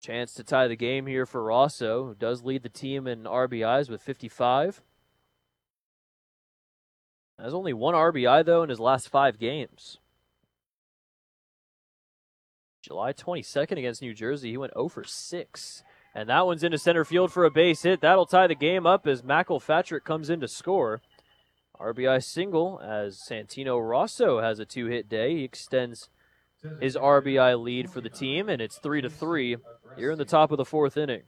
Chance to tie the game here for Rosso, who does lead the team in RBIs with 55. Has only one RBI, though, in his last 5 games. July 22nd against New Jersey, he went 0 for 6. And that one's into center field for a base hit. That'll tie the game up as McElpatrick comes in to score. RBI single as Santino Rosso has a 2-hit day. He extends his RBI lead for the team, and it's 3-3 here in the top of the 4th inning.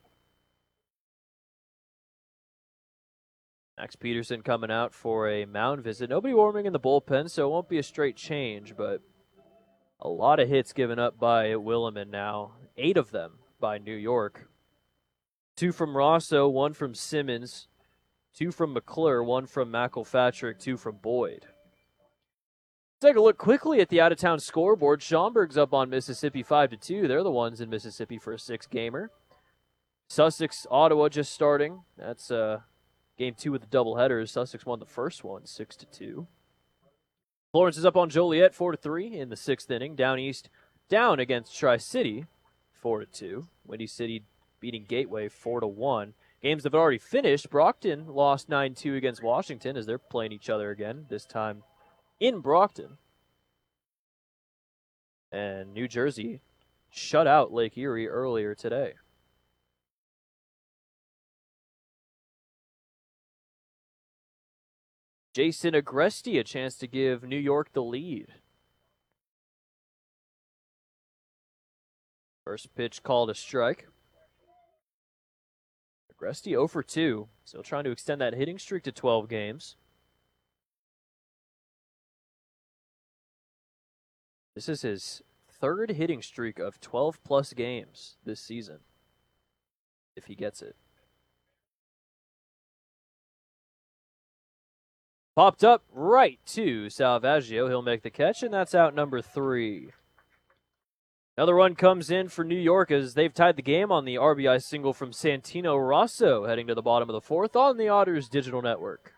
Max Peterson coming out for a mound visit. Nobody warming in the bullpen, so it won't be a straight change, but a lot of hits given up by Williman now. 8 of them by New York. 2 from Rosso, 1 from Simmons, 2 from McClure, 1 from McElpatrick, 2 from Boyd. Take a look quickly at the out-of-town scoreboard. Schaumburg's up on Mississippi 5-2. They're the ones in Mississippi for a 6-gamer. Sussex, Ottawa just starting. That's game 2 with the doubleheaders. Sussex won the first one, 6-2. Florence is up on Joliet, 4-3 in the 6th inning. Down East, down against Tri-City, 4-2. Windy City beating Gateway 4-1. Games have already finished. Brockton lost 9-2 against Washington as they're playing each other again, this time in Brockton. And New Jersey shut out Lake Erie earlier today. Jason Agresti a chance to give New York the lead. First pitch called a strike. Agresti 0 for 2, still trying to extend that hitting streak to 12 games. This is his 3rd hitting streak of 12-plus games this season, if he gets it. Popped up right to Salvaggio. He'll make the catch, and that's out number 3. Another run comes in for New York as they've tied the game on the RBI single from Santino Rosso, heading to the bottom of the 4th on the Otters Digital Network.